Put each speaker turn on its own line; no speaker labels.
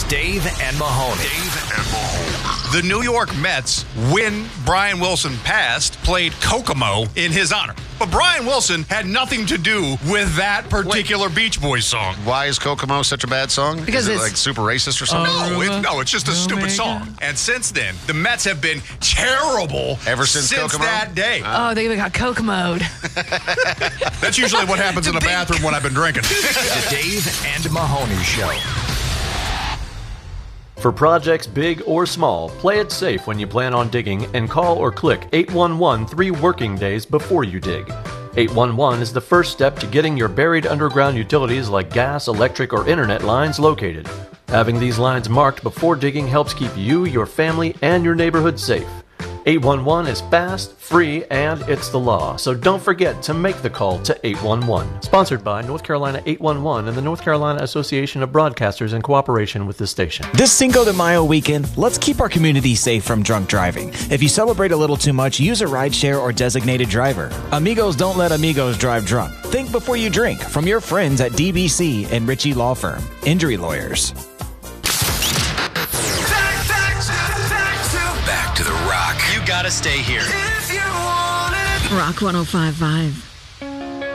Dave and Mahoney.
The New York Mets, when Brian Wilson passed, played Kokomo in his honor. But Brian Wilson had nothing to do with that particular Beach Boys song.
Why is Kokomo such a bad song?
Because
is it
it's
like super racist or something?
No, it's just a stupid song. And since then, the Mets have been terrible
Ever since Kokomo?
that day.
they got Kokomo'd.
That's usually what happens in the bathroom when I've been drinking.
The Dave and Mahoney Show.
For projects big or small, play it safe when you plan on digging and call or click 811 3 working days before you dig. 811 is the first step to getting your buried underground utilities like gas, electric, or internet lines located. Having these lines marked before digging helps keep you, your family, and your neighborhood safe. 811 is fast, free, and it's the law, so don't forget to make the call to 811. Sponsored by North Carolina 811 and the North Carolina Association of Broadcasters in cooperation with the station.
This Cinco de Mayo weekend, let's keep our community safe from drunk driving. If you celebrate a little too much, use a rideshare or designated driver. Amigos don't let amigos drive drunk. Think before you drink. From your friends at DBC and Ritchie Law Firm. Injury lawyers.
Back to the Rock. You gotta stay here.
Rock 105.5.